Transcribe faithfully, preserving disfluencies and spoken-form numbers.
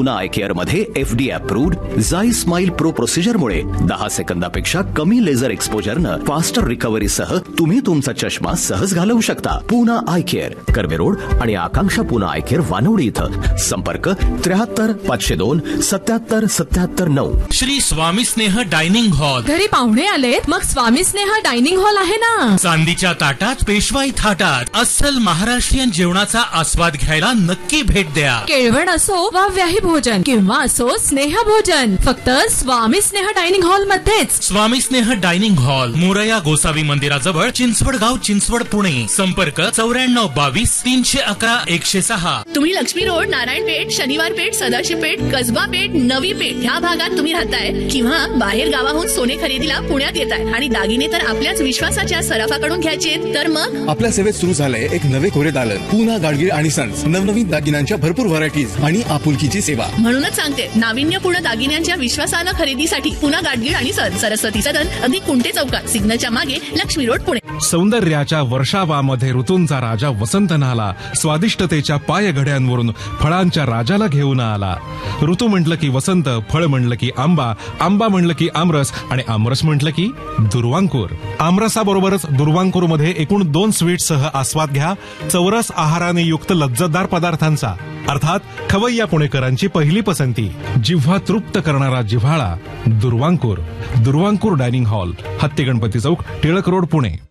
Poona I care मध्ये FD approved झाई smile pro प्रोसिजरमुळे दहा सेकंदापेक्षा कमी लेझर एक्सपोजरनं फास्टर रिकव्हरी सह तुम्ही तुमचा चष्मा सहज घालवू शकता. Poona I care, Karve road आणि आकांक्षा पुना आय केअर वानवडी इथं. संपर्क त्र्याहत्तर पाचशे दोन सत्याहत्तर सत्याहत्तर नऊ. श्री स्वामी स्नेह डायनिंग हॉल. घरी पाहुणे आलेत, मग स्वामी स्नेह डायनिंग हॉल आहे ना. चांदीच्या ताटात, पेशवाई थाटात अस्सल महाराष्ट्रीयन जेवणाचा आस्वाद घ्यायला नक्की भेट द्या. केळवण असो वा व्याही भोजन किंवा असो स्नेह भोजन, फक्त स्वामी स्नेह डायनिंग हॉल मध्येच. स्वामी स्नेह डायनिंग हॉल, मोरया गोसावी मंदिराजवळ, चिंचवडगाव, चिंचवड, पुणे. संपर्क चौऱ्याण्णव बावीस तीनशे अकरा एकशे सहा. तुम्ही लक्ष्मी रोड, नारायण पेठ, शनिवार पेठ, सदाशिव पेठ, कसबा पेठ, नवी पेठ ह्या भागात तुम्ही राहताय किंवा बाहेर गावाहून सोने खरेदीला पुण्यात येताय आणि दागिने तर आपल्याच विश्वासाच्या सराफाकडून घ्यायचे, तर मग आपल्या सेवेत सुरू झालंय एक नवे कोरे दालन. पुना गाडगीळ आणि सन्स. नवनवीन दागिन्यांच्या भरपूर व्हरायटीज आणि आपुलकीची सेवा. म्हणूनच सांगते, नाविन्यपूर्ण दागिन्यांच्या विश्वासानं खरेदीसाठी पुना गाडगीळ आणि सन्स, सरस्वती सदन, अधिक कुंटे चौकात, सिग्नलच्या मागे, लक्ष्मी रोड, पुणे. सौंदर्याच्या वर्षावामध्ये ऋतूंचा राजा वसंत नाला. स्वादिष्टतेच्या पायघड्यांवरून फळांच्या राजाला घेऊन आला. ऋतू म्हटलं की वसंत, फळ म्हणलं की आंबा, आंबा म्हणलं की आमरस आणि आमरस म्हटलं की दुर्वांकूर. आमरसाबरोबरच दुर्वांकूरमध्ये एकूण दोन स्वीटसह आस्वाद घ्या चौरस आहाराने युक्त लज्जतदार पदार्थांचा. अर्थात खवय्या पुणेकरांची पहिली पसंती, जिव्हा तृप्त करणारा जिव्हाळा दुर्वांकूर. दुर्वांकूर डायनिंग हॉल, हत्ती गणपती चौक, टिळक रोड, पुणे.